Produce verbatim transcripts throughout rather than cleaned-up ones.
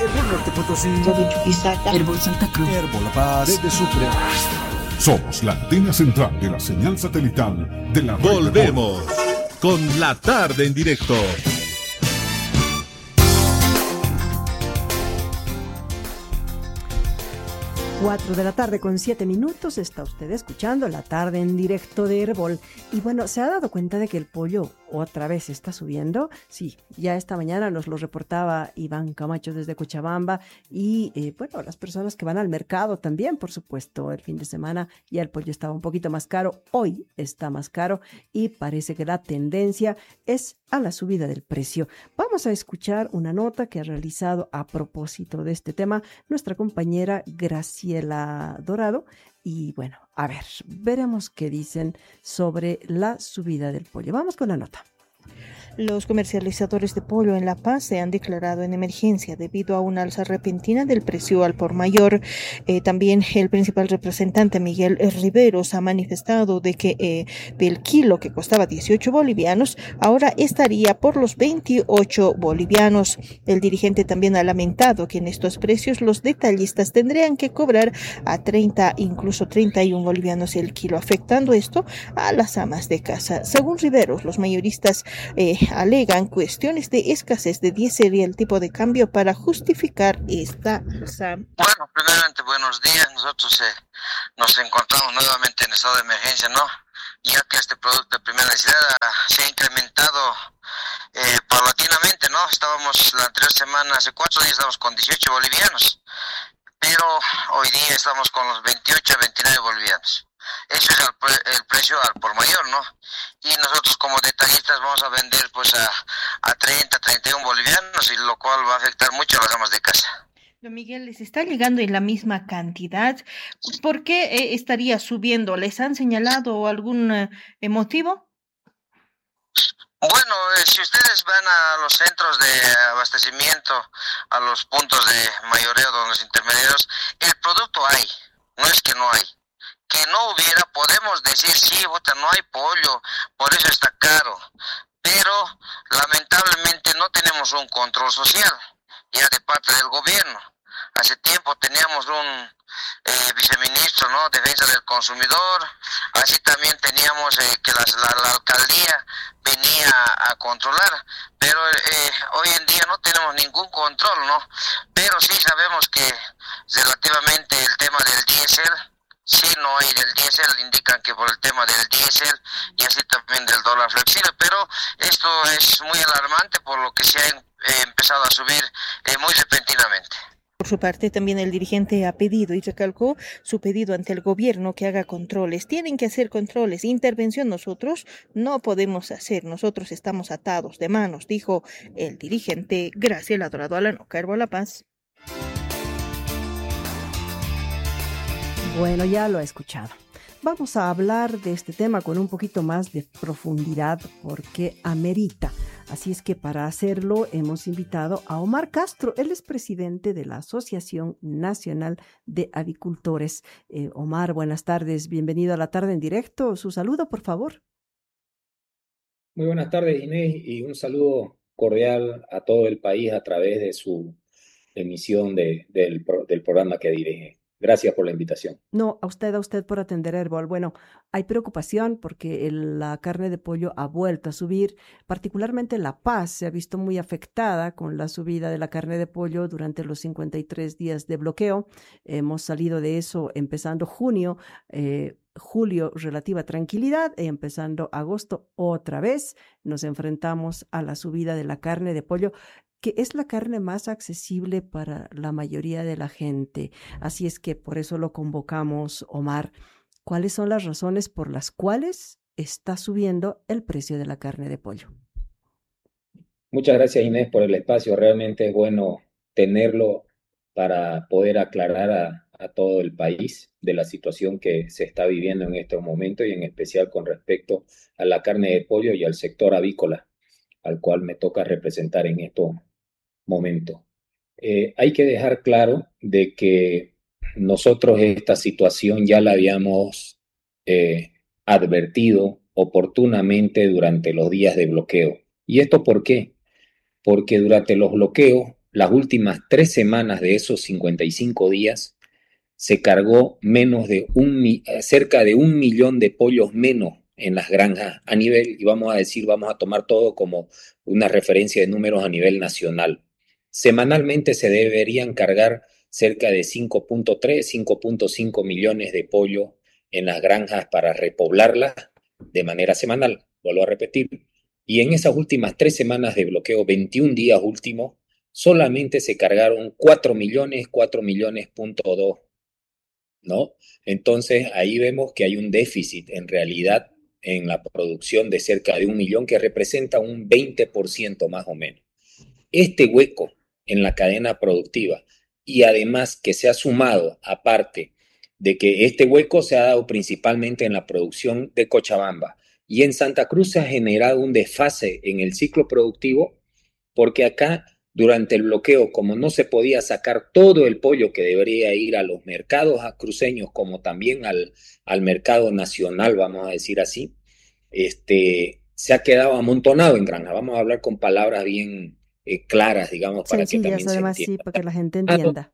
Herbol Norte Potosí, Herbol Santa Cruz, Herbol La Paz, de Sucre. Somos la antena central de la señal satelital de la red. Volvemos con La Tarde en Directo. Cuatro de la tarde con siete minutos, está usted escuchando La Tarde en Directo de Herbol. Y bueno, ¿se ha dado cuenta de que el pollo otra vez está subiendo? Sí, ya esta mañana nos lo reportaba Iván Camacho desde Cochabamba y eh, bueno, las personas que van al mercado también, por supuesto, el fin de semana ya el pollo estaba un poquito más caro, hoy está más caro y parece que la tendencia es a la subida del precio. Vamos a escuchar una nota que ha realizado a propósito de este tema nuestra compañera Graciela Dorado. Y bueno, a ver, veremos qué dicen sobre la subida del pollo. Vamos con la nota. Los comercializadores de pollo en La Paz se han declarado en emergencia debido a una alza repentina del precio al por mayor. Eh, también el principal representante, Miguel Riveros, ha manifestado de que eh, del kilo que costaba dieciocho bolivianos, ahora estaría por los veintiocho bolivianos. El dirigente también ha lamentado que en estos precios los detallistas tendrían que cobrar a treinta, incluso treinta y uno bolivianos el kilo, afectando esto a las amas de casa. Según Riveros, los mayoristas eh, alegan cuestiones de escasez de diésel y el tipo de cambio para justificar esta alza. Bueno, primeramente buenos días. Nosotros eh, nos encontramos nuevamente en estado de emergencia, ¿no? Ya que este producto de primera necesidad se ha incrementado eh, paulatinamente, ¿no? Estábamos la anterior semana, hace cuatro días estábamos con dieciocho bolivianos, pero hoy día estamos con los veintiocho a veintinueve bolivianos. Eso es el, pre- el precio al por mayor, ¿no? Y nosotros como detallistas vamos a vender pues a, a treinta, treinta y uno bolivianos, y lo cual va a afectar mucho a las amas de casa. Don Miguel, ¿les está llegando en la misma cantidad? ¿Por qué eh, estaría subiendo? ¿Les han señalado algún eh, motivo? Bueno, eh, si ustedes van a los centros de abastecimiento, a los puntos de mayoreo donde los intermediarios, el producto hay, no es que no hay. Que no hubiera, podemos decir, sí, bota, no hay pollo, por eso está caro, pero lamentablemente no tenemos un control social, ya de parte del gobierno. Hace tiempo teníamos un eh, viceministro, ¿no?, defensa del consumidor, así también teníamos eh, que las, la, la alcaldía venía a controlar, pero eh, hoy en día no tenemos ningún control, ¿no? Pero sí sabemos que relativamente el tema del diésel, sí, no hay del diésel, indican que por el tema del diésel y así también del dólar flexible, pero esto es muy alarmante por lo que se ha eh, empezado a subir eh, muy repentinamente. Por su parte, también el dirigente ha pedido y recalcó su pedido ante el gobierno que haga controles. Tienen que hacer controles. Intervención nosotros no podemos hacer. Nosotros estamos atados de manos, dijo el dirigente Graciela Dorado Alanoca, Herbol La Paz. Bueno, ya lo ha escuchado. Vamos a hablar de este tema con un poquito más de profundidad porque amerita. Así es que para hacerlo hemos invitado a Omar Castro. Él es presidente de la Asociación Nacional de Avicultores. Eh, Omar, buenas tardes. Bienvenido a La Tarde en Directo. Su saludo, por favor. Muy buenas tardes, Inés, y un saludo cordial a todo el país a través de su emisión de, del, del programa que dirige. Gracias por la invitación. No, a usted, a usted por atender Herbol. Bueno, hay preocupación porque el, la carne de pollo ha vuelto a subir, particularmente La Paz se ha visto muy afectada con la subida de la carne de pollo durante los cincuenta y tres días de bloqueo. Hemos salido de eso empezando junio, eh, julio relativa tranquilidad, y empezando agosto otra vez nos enfrentamos a la subida de la carne de pollo, que es la carne más accesible para la mayoría de la gente. Así es que por eso lo convocamos, Omar. ¿Cuáles son las razones por las cuales está subiendo el precio de la carne de pollo? Muchas gracias, Inés, por el espacio. Realmente es bueno tenerlo para poder aclarar a, a todo el país de la situación que se está viviendo en estos momentos y en especial con respecto a la carne de pollo y al sector avícola, al cual me toca representar en estos momentos. Eh, hay que dejar claro de que nosotros esta situación ya la habíamos eh, advertido oportunamente durante los días de bloqueo. ¿Y esto por qué? Porque durante los bloqueos las últimas tres semanas de esos cincuenta y cinco días, se cargó menos de un, cerca de un millón de pollos menos en las granjas a nivel, y vamos a decir, vamos a tomar todo como una referencia de números a nivel nacional. Semanalmente se deberían cargar cerca de cinco punto tres, cinco punto cinco millones de pollos en las granjas para repoblarlas de manera semanal, vuelvo a repetir. Y en esas últimas tres semanas de bloqueo, veintiún días últimos, solamente se cargaron cuatro millones, cuatro millones punto dos, ¿no? Entonces ahí vemos que hay un déficit en realidad en la producción de cerca de un millón, que representa un veinte por ciento más o menos. Este hueco en la cadena productiva, y además que se ha sumado, aparte de que este hueco se ha dado principalmente en la producción de Cochabamba, y en Santa Cruz se ha generado un desfase en el ciclo productivo, porque acá durante el bloqueo, como no se podía sacar todo el pollo que debería ir a los mercados cruceños, como también al, al mercado nacional, vamos a decir así, este, se ha quedado amontonado en granja. Vamos a hablar con palabras bien eh, claras, digamos, para que también además, se entienda. sí, para que la gente entienda.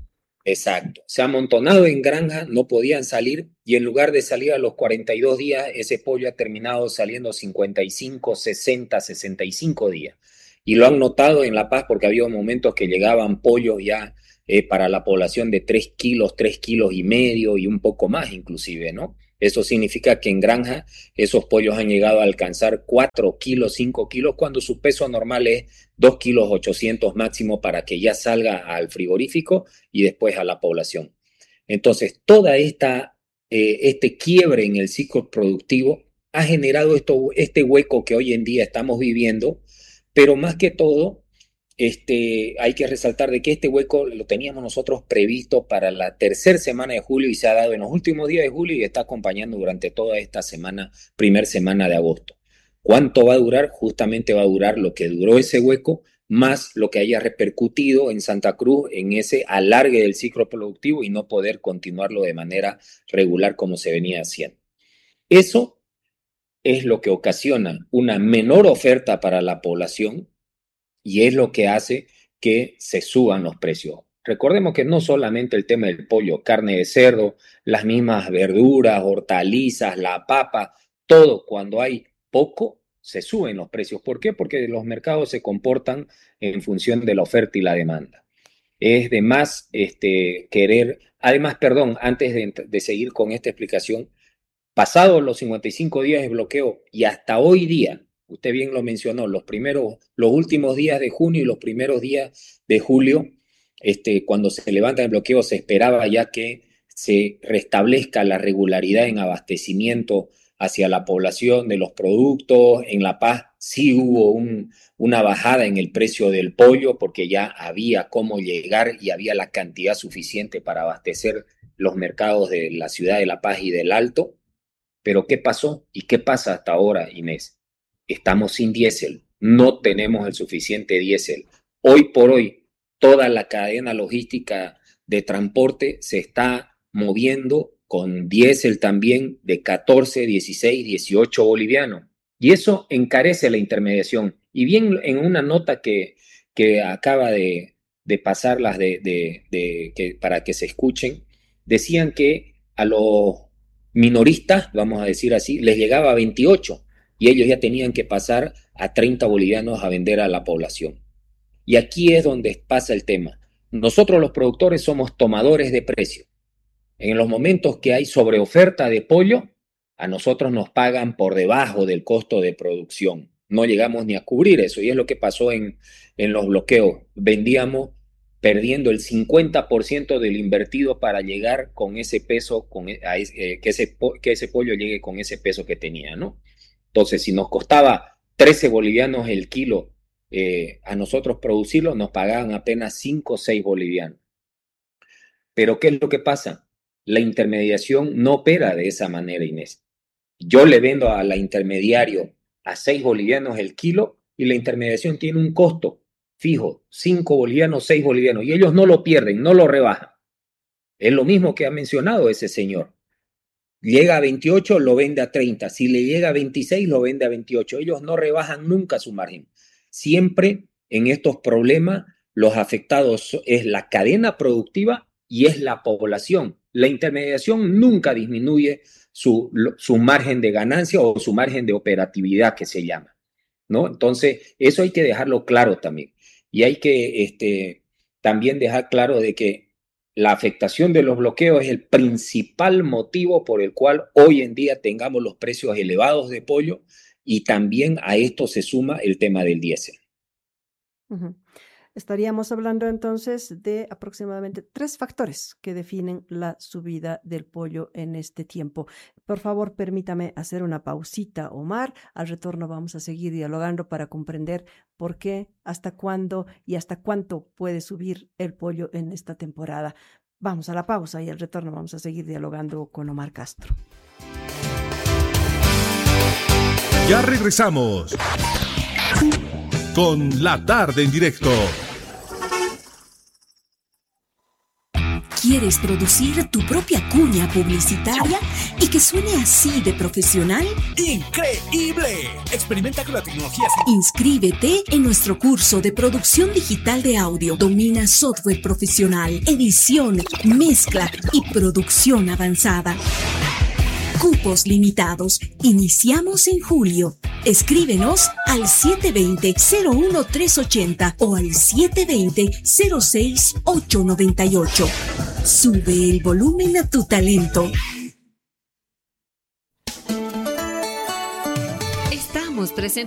Exacto. Se ha amontonado en granja, no podían salir, y en lugar de salir a los cuarenta y dos días, ese pollo ha terminado saliendo cincuenta y cinco, sesenta, sesenta y cinco días. Y lo han notado en La Paz porque había momentos que llegaban pollos ya eh, para la población de tres kilos, tres kilos y medio y un poco más inclusive, ¿no? Eso significa que en granja esos pollos han llegado a alcanzar cuatro kilos, cinco kilos, cuando su peso normal es dos kilos ochocientos máximo para que ya salga al frigorífico y después a la población. Entonces, toda esta, eh, este quiebre en el ciclo productivo ha generado esto, este hueco que hoy en día estamos viviendo, pero más que todo, este, hay que resaltar de que este hueco lo teníamos nosotros previsto para la tercera semana de julio y se ha dado en los últimos días de julio y está acompañando durante toda esta semana, primer semana de agosto. ¿Cuánto va a durar? Justamente va a durar lo que duró ese hueco, más lo que haya repercutido en Santa Cruz en ese alargue del ciclo productivo y no poder continuarlo de manera regular como se venía haciendo. Eso es lo que ocasiona una menor oferta para la población y es lo que hace que se suban los precios. Recordemos que no solamente el tema del pollo, carne de cerdo, las mismas verduras, hortalizas, la papa, todo cuando hay poco se suben los precios. ¿Por qué? Porque los mercados se comportan en función de la oferta y la demanda. Es de más este, querer, además, perdón, antes de, de seguir con esta explicación, pasados los cincuenta y cinco días de bloqueo y hasta hoy día, usted bien lo mencionó, los primeros, los últimos días de junio y los primeros días de julio, este, cuando se levanta el bloqueo, se esperaba ya que se restablezca la regularidad en abastecimiento hacia la población de los productos. En La Paz sí hubo un, una bajada en el precio del pollo porque ya había cómo llegar y había la cantidad suficiente para abastecer los mercados de la ciudad de La Paz y del Alto. Pero ¿qué pasó? ¿Y qué pasa hasta ahora, Inés? Estamos sin diésel, no tenemos el suficiente diésel. Hoy por hoy, toda la cadena logística de transporte se está moviendo con diésel también de catorce, dieciséis, dieciocho bolivianos. Y eso encarece la intermediación. Y bien en una nota que, que acaba de, de pasarlas de, de, de, que, para que se escuchen, decían que a los minoristas, vamos a decir así, les llegaba a veintiocho y ellos ya tenían que pasar a treinta bolivianos a vender a la población. Y aquí es donde pasa el tema. Nosotros los productores somos tomadores de precio. En los momentos que hay sobreoferta de pollo, a nosotros nos pagan por debajo del costo de producción. No llegamos ni a cubrir eso y es lo que pasó en, en los bloqueos. Vendíamos perdiendo el cincuenta por ciento del invertido para llegar con ese peso, con, a, eh, que, ese, que ese pollo llegue con ese peso que tenía, ¿no? Entonces, si nos costaba trece bolivianos el kilo eh, a nosotros producirlo, nos pagaban apenas cinco o seis bolivianos. Pero ¿qué es lo que pasa? La intermediación no opera de esa manera, Inés. Yo le vendo a la intermediario a seis bolivianos el kilo y la intermediación tiene un costo fijo, cinco bolivianos, seis bolivianos, y ellos no lo pierden, no lo rebajan. Es lo mismo que ha mencionado ese señor. Llega a veintiocho, lo vende a treinta. Si le llega a veintiséis, lo vende a veintiocho. Ellos no rebajan nunca su margen. Siempre en estos problemas los afectados es la cadena productiva y es la población. La intermediación nunca disminuye su, su margen de ganancia o su margen de operatividad, que se llama, ¿no? Entonces, eso hay que dejarlo claro también. Y hay que este, también dejar claro de que la afectación de los bloqueos es el principal motivo por el cual hoy en día tengamos los precios elevados de pollo, y también a esto se suma el tema del diésel. Uh-huh. Estaríamos hablando entonces de aproximadamente tres factores que definen la subida del pollo en este tiempo. Por favor, permítame hacer una pausita, Omar. Al retorno vamos a seguir dialogando para comprender por qué, hasta cuándo y hasta cuánto puede subir el pollo en esta temporada. Vamos a la pausa y al retorno vamos a seguir dialogando con Omar Castro. Ya regresamos con La Tarde en Directo. ¿Quieres producir tu propia cuña publicitaria y que suene así de profesional? ¡Increíble! Experimenta con la tecnología. Inscríbete en nuestro curso de producción digital de audio. Domina software profesional, edición, mezcla y producción avanzada. Cupos limitados. Iniciamos en julio. Escríbenos al siete dos cero, cero uno tres ocho cero o al siete dos cero, cero seis ocho nueve ocho. Sube el volumen a tu talento. Estamos presentes.